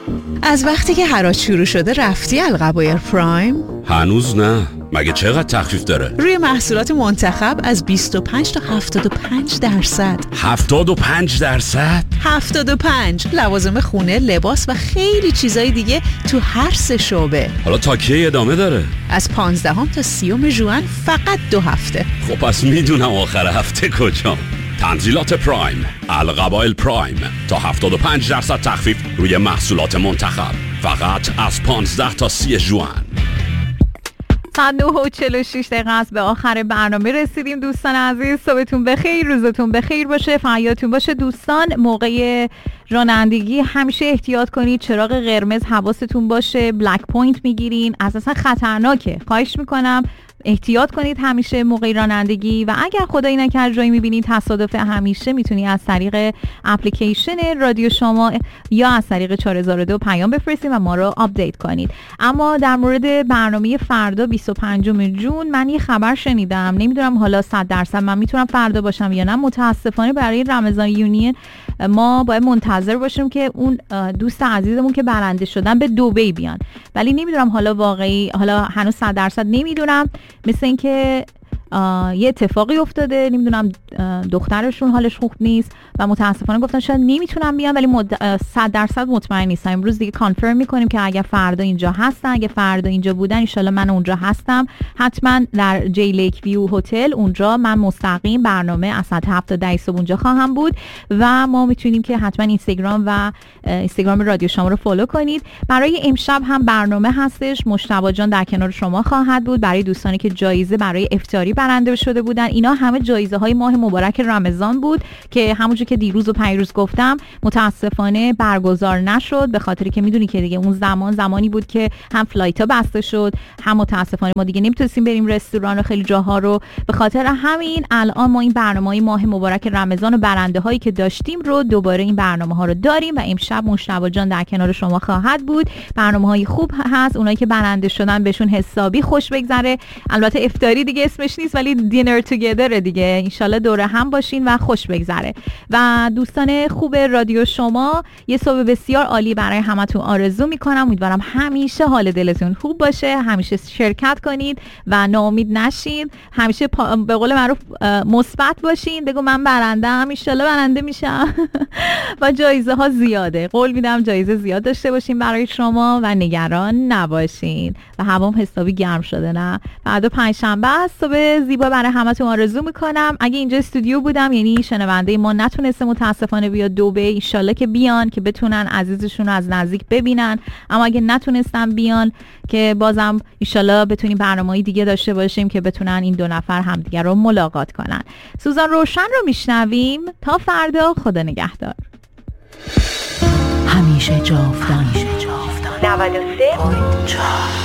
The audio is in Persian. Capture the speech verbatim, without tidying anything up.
از وقتی که حراج شروع شده رفتی القبایر پرایم؟ هنوز نه. مگه چقدر تخفیف داره؟ روی محصولات منتخب از بیست و پنج تا هفتاد و پنج درصد. هفتاد و پنج درصد؟ هفتاد و پنج. لوازم خونه، لباس و خیلی چیزای دیگه تو هر سه شعبه. حالا تا کی ادامه داره؟ از پانزدهم تا سیوم ژوئن فقط دو هفته. خب پس میدونم آخر هفته کجام. تنزیلات پرایم، القبایل پرایم، تا هفتاد و پنج درصد تخفیف روی محصولات منتخب، فقط از پانزده تا سی ژوئن. ساعت نه و چهل و شش دقیقه است. به آخر برنامه رسیدیم دوستان عزیز. صبحتون بخیر، روزتون بخیر باشه، فریادتون باشه دوستان. موقع رانندگی همیشه احتیاط کنید، چراغ قرمز حواستون باشه، بلک پوینت میگیرین، اساسا خطرناکه. خواهش میکنم احتیاط کنید همیشه موقع رانندگی. و اگر خدایی نکرد جایی میبینید تصادف، همیشه میتونی از طریق اپلیکیشن رادیو شما یا از طریق چهار هزار و دو پیام بفرستید و ما رو آپدیت کنید. اما در مورد برنامه فردا بیست و پنجم جون من یه خبر شنیدم، نمیدونم حالا صد درصد من میتونم فردا باشم یا نه. متاسفانه برای رمضان یونین ما باید منتظر باشیم که اون دوست عزیزمون که برنده شدن به دبی بیان، ولی نمیدونم حالا واقعی، حالا هنوز صد درصد نمیدونم. مثل این که یه اتفاقی افتاده، نمیدونم دخترشون حالش خوب نیست و متاسفانه گفتن شاید نمیتونم بیان، ولی صد درصد مطمئن نیستم. امروز دیگه کانفرم میکنیم که اگه فردا اینجا هستن، اگه فردا اینجا بودن ان شاءالله من اونجا هستم، حتما در جی لیک ویو هتل اونجا من مستقیم برنامه از ساعت هفت تا ده صبح اونجا خواهم بود و ما میتونیم که حتما اینستاگرام و اینستاگرام رادیو شما رو فالو کنید. برای امشب هم برنامه هستش، مجتبی جان در کنار شما خواهد بود برای دوستانی که جایزه برای افطاری برنده شده بودن. اینا همه جایزه های ماه مبارک رمضان بود که همونجور که دیروز و پیروز گفتم متاسفانه برگزار نشد، به خاطری که میدونی که دیگه اون زمان زمانی بود که هم فلایت ها بسته شد، هم متاسفانه ما دیگه نمیتونستیم بریم رستوران و خیلی جاها رو. به خاطر همین الان ما این برنامه‌های ماه مبارک رمضان و برنده هایی که داشتیم رو دوباره این برنامه ها رو داریم و امشب مجتبی جان در کنار شما خواهد بود. برنامه های خوب هست، اونایی که برنده شدن بهشون حسابی خوش بگذره. البته افطاری دیگه اسمش نیست ولی دینر توگیدر دیگه، انشالله دوره هم باشین و خوش بگذره. و دوستان خوب رادیو شما یه صبح بسیار عالی برای همتون آرزو میکنم. امیدوارم همیشه حال دلتون خوب باشه، همیشه شرکت کنید و ناامید نشین، همیشه پا... به قول معروف مثبت باشین. بگو من برنده ام، انشالله برنده میشم و جایزه ها زیاده، قول میدم جایزه زیاد داشته باشین برای شما و نگران نباشین. و هوام حسابی گرم شده نه؟ بعد پنجشنبه است. صبح زیبا برای همتون آرزو میکنم. اگه اینجا استودیو بودم یعنی شنونده ما نتونسته متاسفانه بیاد دبی، ان شاءالله که بیان که بتونن عزیزشون رو از نزدیک ببینن. اما اگه نتونستن بیان که بازم ان شاءالله بتونیم برنامه‌ای دیگه داشته باشیم که بتونن این دو نفر همدیگه رو ملاقات کنن. سوزان روشن رو میشنویم. تا فردا، خدا نگهدار. همیشه جاودان. نود و سه